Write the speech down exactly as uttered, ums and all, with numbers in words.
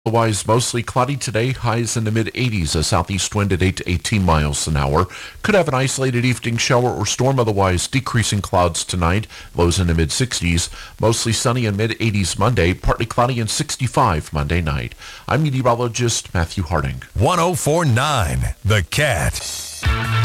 Otherwise, mostly cloudy today, highs in the mid-eighties, a southeast wind at eight to eighteen miles an hour. Could have an isolated evening shower or storm, otherwise decreasing clouds tonight, lows in the mid-sixties. Mostly sunny and mid-eighties Monday, partly cloudy and sixty-five Monday night. I'm meteorologist Matthew Harding. one oh four point nine The Cat.